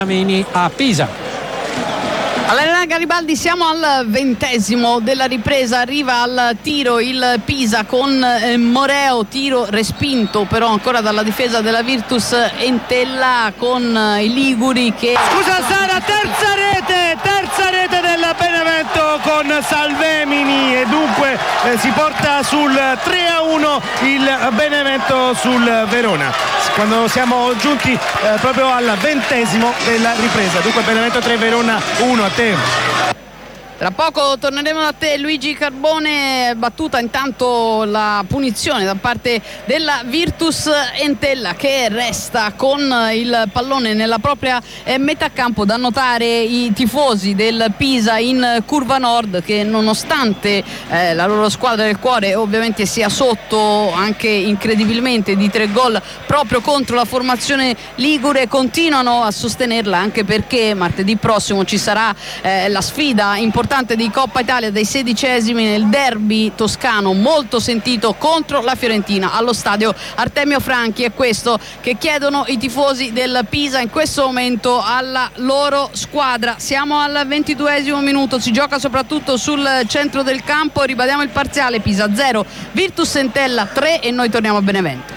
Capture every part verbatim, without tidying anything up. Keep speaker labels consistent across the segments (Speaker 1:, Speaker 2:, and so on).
Speaker 1: a Pisa.
Speaker 2: All'Arena Garibaldi siamo al ventesimo della ripresa, arriva al tiro il Pisa con eh, Moreo, tiro respinto però ancora dalla difesa della Virtus Entella con eh, i liguri che...
Speaker 3: Scusa Sara, terza rete, terza rete del Benevento con Salvemini e dunque eh, si porta sul tre a uno il Benevento sul Verona. Quando siamo giunti eh, proprio al ventesimo della ripresa, dunque Benevento tre, Verona uno. A te.
Speaker 2: Tra poco torneremo da te Luigi Carbone. Battuta intanto la punizione da parte della Virtus Entella che resta con il pallone nella propria eh, metà campo. Da notare i tifosi del Pisa in curva nord che nonostante eh, la loro squadra del cuore ovviamente sia sotto anche incredibilmente di tre gol proprio contro la formazione ligure, continuano a sostenerla anche perché martedì prossimo ci sarà eh, la sfida importante di Coppa Italia dei sedicesimi nel derby toscano molto sentito contro la Fiorentina allo stadio Artemio Franchi. È questo che chiedono i tifosi del Pisa in questo momento alla loro squadra. Siamo al ventiduesimo minuto, si gioca soprattutto sul centro del campo. Ribadiamo il parziale: Pisa zero, Virtus Entella tre e noi torniamo a Benevento.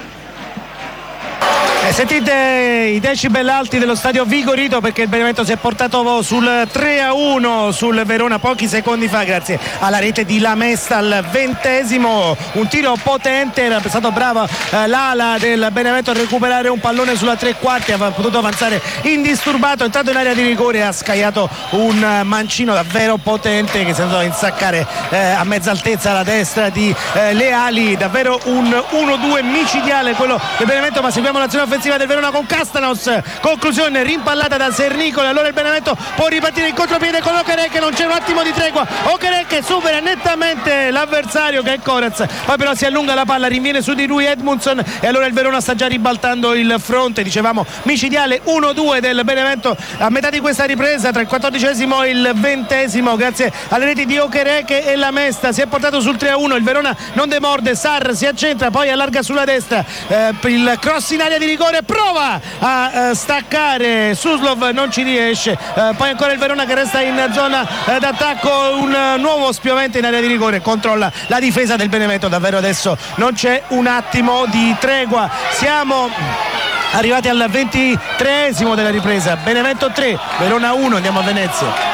Speaker 3: E sentite i decibel alti dello stadio vigorito perché il Benevento si è portato sul tre a uno sul Verona pochi secondi fa grazie alla rete di Lamesta al ventesimo. Un tiro potente, era stato bravo eh, l'ala del Benevento a recuperare un pallone sulla tre quarti, aveva potuto avanzare indisturbato, è entrato in area di rigore e ha scagliato un mancino davvero potente che si è andato a insaccare eh, a mezza altezza alla destra di eh, Leali. Davvero un uno due micidiale quello del Benevento, ma seguiamo l'azione offensiva del Verona con Castanos, conclusione rimpallata da Sernicoli. Allora il Benevento può ripartire in contropiede con Okereke, non c'è un attimo di tregua, Okereke supera nettamente l'avversario che è Coraz, poi però si allunga la palla, rinviene su di lui Edmundson e allora il Verona sta già ribaltando il fronte. Dicevamo micidiale uno due del Benevento a metà di questa ripresa tra il quattordicesimo e il ventesimo grazie alle reti di Okereke e Lamesta. Si è portato sul tre a uno, il Verona non demorde, Sarr si accentra, poi allarga sulla destra, eh, il cross in area di rigore, prova a uh, staccare Suslov, non ci riesce, uh, poi ancora il Verona che resta in zona uh, d'attacco, un uh, nuovo spiovente in area di rigore, controlla la difesa del Benevento. Davvero adesso non c'è un attimo di tregua. Siamo arrivati al ventitreesimo della ripresa, Benevento tre, Verona uno. Andiamo a Venezia.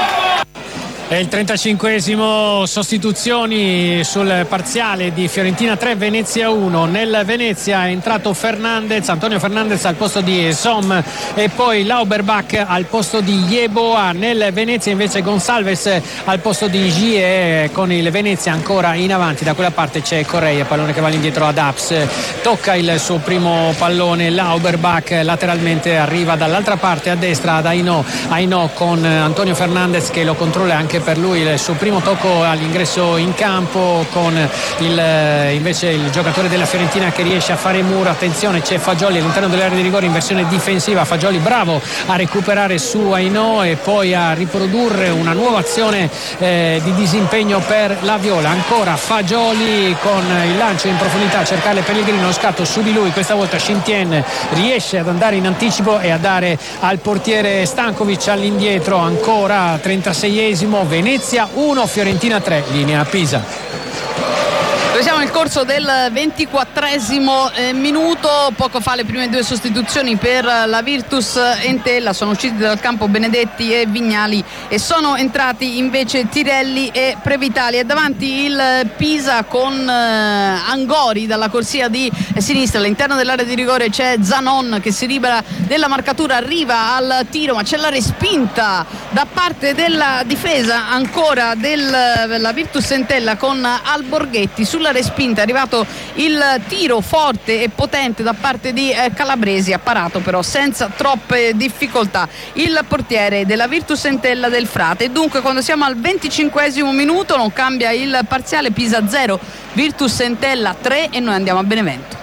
Speaker 1: È il trentacinquesimo, sostituzioni sul parziale di Fiorentina tre, Venezia uno. Nel Venezia è entrato Fernandez, Antonio Fernandez al posto di Som e poi Lauberbach al posto di Yeboah. Nel Venezia invece Gonçalves al posto di Gie, con il Venezia ancora in avanti. Da quella parte c'è Correia, pallone che va all'indietro ad Aps, tocca il suo primo pallone Lauberbach, lateralmente arriva dall'altra parte a destra ad Aino, Aino con Antonio Fernandez che lo controlla anche per lui il suo primo tocco all'ingresso in campo, con il, invece il giocatore della Fiorentina che riesce a fare muro. Attenzione, c'è Fagioli all'interno dell'area di rigore in versione difensiva, Fagioli bravo a recuperare su Aino e poi a riprodurre una nuova azione eh, di disimpegno per la Viola. Ancora Fagioli con il lancio in profondità a cercare Pellegrino, scatto su di lui, questa volta Shintian riesce ad andare in anticipo e a dare al portiere Stankovic all'indietro. Ancora trentaseiesimo, Venezia uno, Fiorentina tre, linea a Pisa.
Speaker 2: Siamo nel corso del ventiquattresimo eh, minuto, poco fa le prime due sostituzioni per la Virtus Entella, sono usciti dal campo Benedetti e Vignali e sono entrati invece Tirelli e Previtali. È davanti il Pisa con eh, Angori dalla corsia di sinistra, all'interno dell'area di rigore c'è Zanon che si libera della marcatura, arriva al tiro ma c'è la respinta da parte della difesa ancora della Virtus Entella con Alborghetti. Sulla respinta è arrivato il tiro forte e potente da parte di eh, Calabresi, ha parato però senza troppe difficoltà il portiere della Virtus Entella del Frate. Dunque quando siamo al venticinquesimo minuto non cambia il parziale, Pisa zero, Virtus Entella tre e noi andiamo a Benevento.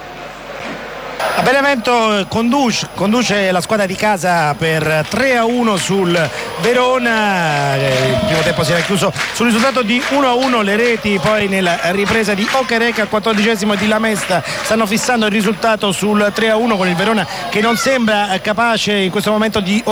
Speaker 3: A Benevento conduce, conduce la squadra di casa per tre a uno sul Verona. Il primo tempo si era chiuso sul risultato di uno a uno, le reti poi nella ripresa di Okereke al quattordicesimo e di Lamesta stanno fissando il risultato sul tre a uno, con il Verona che non sembra capace in questo momento di